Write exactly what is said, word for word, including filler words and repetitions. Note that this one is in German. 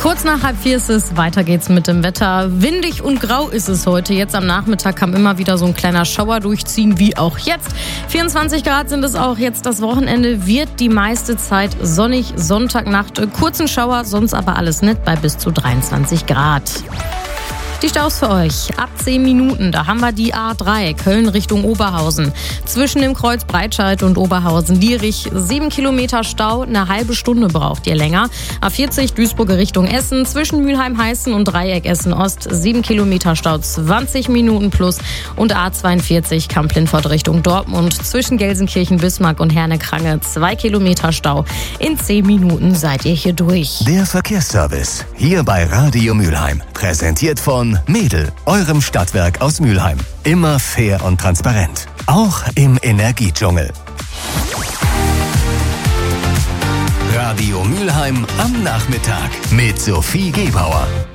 Kurz nach halb vier ist es, weiter geht's mit dem Wetter. Windig und grau ist es heute. Jetzt am Nachmittag kann immer wieder so ein kleiner Schauer durchziehen, wie auch jetzt. vierundzwanzig Grad sind es auch jetzt. Das Wochenende wird die meiste Zeit sonnig. Sonntagnacht kurzen Schauer, sonst aber alles nett bei bis zu dreiundzwanzig Grad. Die Staus für euch. Ab zehn Minuten, da haben wir die A drei, Köln Richtung Oberhausen. Zwischen dem Kreuz Breitscheid und Oberhausen-Lierich sieben Kilometer Stau, eine halbe Stunde braucht ihr länger. A vierzig, Duisburg Richtung Essen, zwischen Mülheim-Heißen und Dreieck Essen-Ost sieben Kilometer Stau, zwanzig Minuten plus. Und A zweiundvierzig, Kamp-Lindfort Richtung Dortmund, zwischen Gelsenkirchen, Bismarck und Herne-Krange zwei Kilometer Stau. In zehn Minuten seid ihr hier durch. Der Verkehrsservice, hier bei Radio Mülheim, präsentiert von Mädel, eurem Stadtwerk aus Mülheim. Immer fair und transparent. Auch im Energiedschungel. Radio Mülheim am Nachmittag mit Sophie Gebauer.